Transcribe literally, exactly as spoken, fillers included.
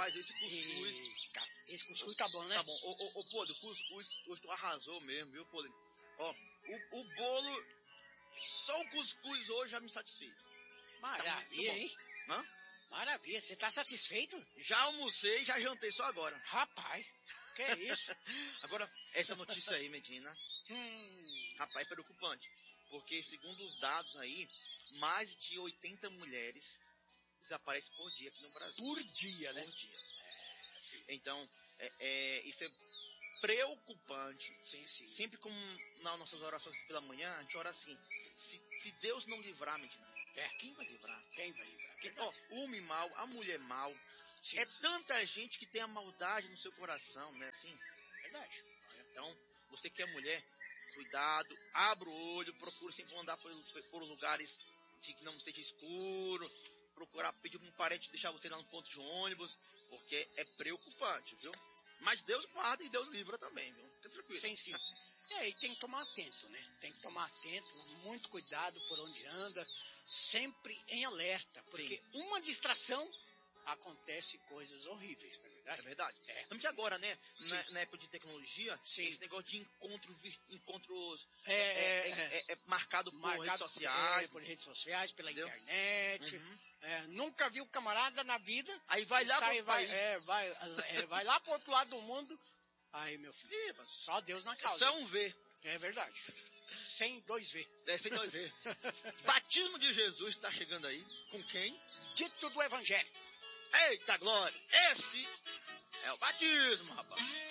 faz esse cuscuz. Esse, cara, esse cuscuz tá bom, né? Tá bom. Ô, ô, ô Podre, o cuscuz, hoje tu arrasou mesmo, viu, Podre? Ó, o, o bolo, só o cuscuz hoje já me satisfez. Maravilha, tá hein? Hã? Maravilha, você tá satisfeito? Já almocei e já jantei só agora. Rapaz, que é isso? Agora, essa notícia aí, Medina, hum. rapaz, é preocupante. Porque, segundo os dados aí, mais de oitenta mulheres desaparecem por dia aqui no Brasil. Por dia, né? Por dia. É, então, é, é, isso é preocupante. Sim, sim. Sempre como nas nossas orações pela manhã, a gente ora assim, se, se Deus não livrar, Medina, é. quem vai livrar? Quem vai livrar? Porque, ó, o homem mal, a mulher mal, sim, é sim. tanta gente que tem a maldade no seu coração, né? Assim, verdade. Então, você que é mulher, cuidado, abra o olho, procure sempre andar por, por lugares que não seja escuro, procurar pedir para um parente deixar você lá no ponto de ônibus, porque é preocupante, viu? Mas Deus guarda e Deus livra também, viu? Fica tranquilo. Sim, sim. É, e tem que tomar atento, né? Tem que tomar atento, muito cuidado por onde anda, sempre em alerta, porque sim. Uma distração acontece coisas horríveis, não é verdade? É verdade. É. Porque agora, né, na, na época de tecnologia, sim. Esse negócio de encontro, encontros é, é, é, é, é marcado por marcado redes sociais. Por, é, por redes sociais, pela entendeu? internet. Uhum. É, nunca viu camarada na vida. Aí vai lá sai, pro vai, país. É, vai, é, vai lá pro outro lado do mundo. Aí, meu filho, Sim, só Deus na causa. É só um V. É verdade. Sem dois V. É, sem dois V. Batismo de Jesus está chegando aí. Com quem? Dito do Evangelho. Eita glória! Esse é o batismo, rapaz.